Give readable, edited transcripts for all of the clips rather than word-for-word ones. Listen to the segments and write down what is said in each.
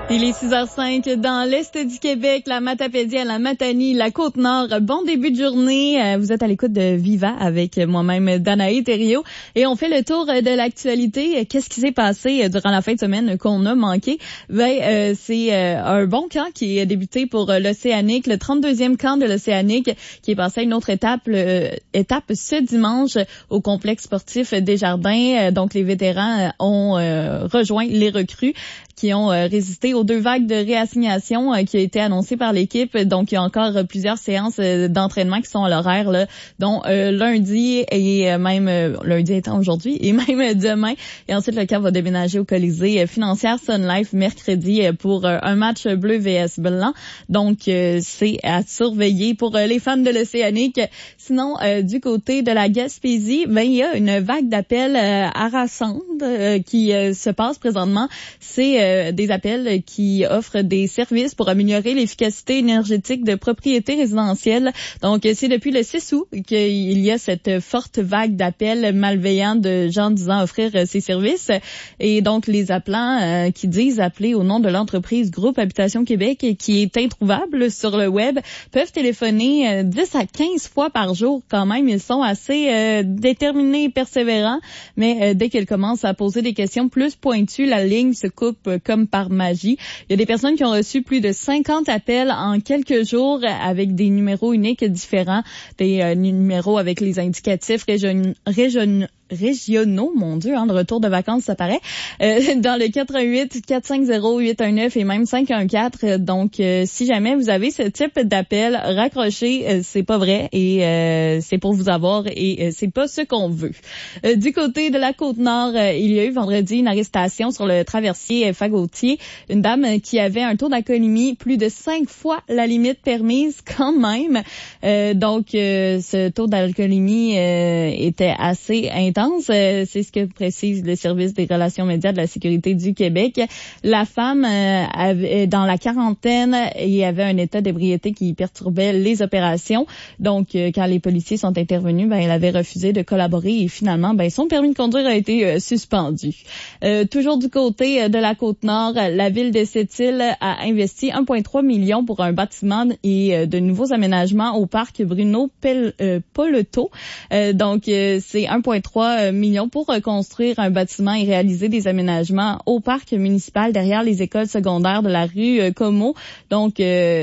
Il est 6h05 dans l'Est du Québec, la Matapédie à la Matanie, la Côte-Nord. Bon début de journée. Vous êtes à l'écoute de Viva avec moi-même, Danae Thériault. Et on fait le tour de l'actualité. Qu'est-ce qui s'est passé durant la fin de semaine qu'on a manqué? C'est un bon camp qui est débuté pour l'Océanique, le 32e camp de l'Océanique qui est passé à une autre étape ce dimanche au complexe sportif Desjardins. Donc les vétérans ont rejoint les recrues qui ont résisté aux 2 vagues de réassignation qui a été annoncées par l'équipe. Donc, il y a encore plusieurs séances d'entraînement qui sont à l'horaire, là, dont lundi et même lundi étant aujourd'hui et même demain. Et ensuite, le camp va déménager au Colisée Financière Sun Life mercredi pour un match bleu vs blanc. Donc, c'est à surveiller pour les fans de l'Océanique. Sinon, du côté de la Gaspésie, il y a une vague d'appels harassante qui se passe présentement. C'est des appels qui offrent des services pour améliorer l'efficacité énergétique de propriétés résidentielles. Donc, c'est depuis le 6 août qu'il y a cette forte vague d'appels malveillants de gens disant offrir ces services. Et donc, les appelants qui disent appeler au nom de l'entreprise Groupe Habitation Québec, qui est introuvable sur le web, peuvent téléphoner 10 à 15 fois par jour quand même. Ils sont assez déterminés et persévérants, mais dès qu'ils commencent à poser des questions plus pointues, la ligne se coupe comme par magie. Il y a des personnes qui ont reçu plus de 50 appels en quelques jours avec des numéros uniques différents, des numéros avec les indicatifs régionaux, mon Dieu, le retour de vacances, ça paraît, dans le 418-450-819 et même 514. Donc, si jamais vous avez ce type d'appel, raccrochez, c'est pas vrai et c'est pour vous avoir et c'est pas ce qu'on veut. Du côté de la Côte-Nord, il y a eu vendredi une arrestation sur le traversier Fagotier, une dame qui avait un taux d'alcoolémie plus de 5 fois la limite permise quand même. Donc, ce taux d'alcoolémie était assez intense. C'est ce que précise le service des relations médias de la sécurité du Québec. La femme avait dans la quarantaine et avait un état d'ébriété qui perturbait les opérations. Donc, quand les policiers sont intervenus, elle avait refusé de collaborer et finalement, son permis de conduire a été suspendu. Toujours du côté de la Côte-Nord, la ville de Sept-Îles a investi 1,3 million pour un bâtiment et de nouveaux aménagements au parc Bruno Poleto. Donc, c'est 1,3 millions pour reconstruire un bâtiment et réaliser des aménagements au parc municipal derrière les écoles secondaires de la rue Como. Donc,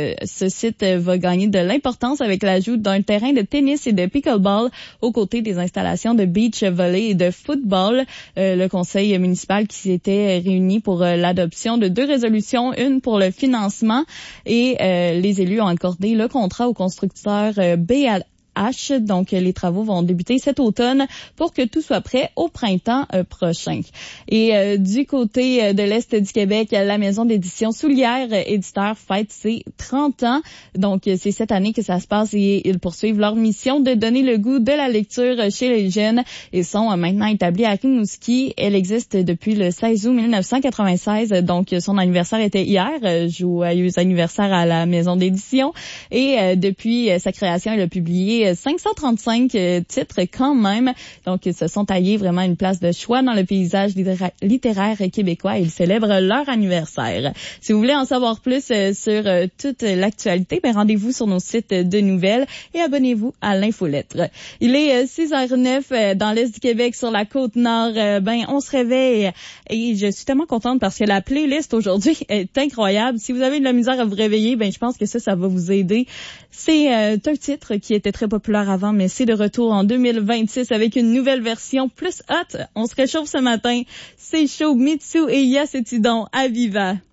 ce site va gagner de l'importance avec l'ajout d'un terrain de tennis et de pickleball aux côtés des installations de beach volley et de football. Le conseil municipal qui s'était réuni pour l'adoption de 2 résolutions, une pour le financement et les élus ont accordé le contrat au constructeur BAH. Donc, les travaux vont débuter cet automne pour que tout soit prêt au printemps prochain. Et du côté de l'Est du Québec, la maison d'édition Soulière Éditeur fête ses 30 ans. Donc, c'est cette année que ça se passe et ils poursuivent leur mission de donner le goût de la lecture chez les jeunes et sont maintenant établis à Rimouski. Elle existe depuis le 16 août 1996. Donc, son anniversaire était hier. Joyeux anniversaire à la maison d'édition. Et depuis sa création, elle a publié 535 titres quand même. Donc, ils se sont taillés vraiment une place de choix dans le paysage littéraire québécois et ils célèbrent leur anniversaire. Si vous voulez en savoir plus sur toute l'actualité, rendez-vous sur nos sites de nouvelles et abonnez-vous à l'infolettre. Il est 6h09 dans l'Est du Québec sur la Côte-Nord. On se réveille et je suis tellement contente parce que la playlist aujourd'hui est incroyable. Si vous avez de la misère à vous réveiller, je pense que ça va vous aider. C'est un titre qui était très populaire avant, mais c'est de retour en 2026 avec une nouvelle version plus hot. On se réchauffe ce matin. C'est chaud, Mitsu et Yacetidon à Viva.